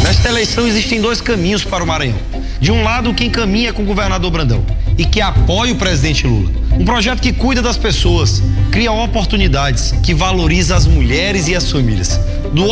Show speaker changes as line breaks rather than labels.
Nesta eleição existem dois caminhos para o Maranhão. De um lado, quem caminha com o governador Brandão e que apoia o presidente Lula. Um projeto que cuida das pessoas, cria oportunidades, que valoriza as mulheres e as famílias.